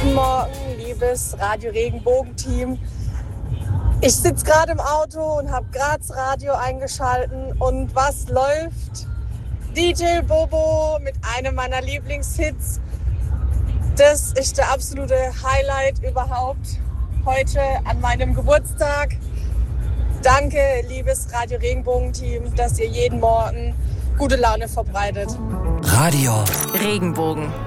Guten Morgen, liebes Radio Regenbogen-Team. Ich sitze gerade im Auto und habe gerade das Radio eingeschalten. Und was läuft? DJ Bobo mit einem meiner Lieblingshits. Das ist der absolute Highlight überhaupt heute an meinem Geburtstag. Danke, liebes Radio Regenbogen-Team, dass ihr jeden Morgen gute Laune verbreitet. Radio Regenbogen.